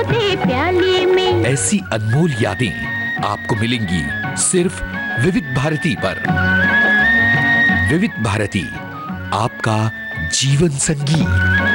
प्याले में। ऐसी अनमोल यादें आपको मिलेंगी सिर्फ विविध भारती पर। विविध भारती, आपका जीवन संगीत।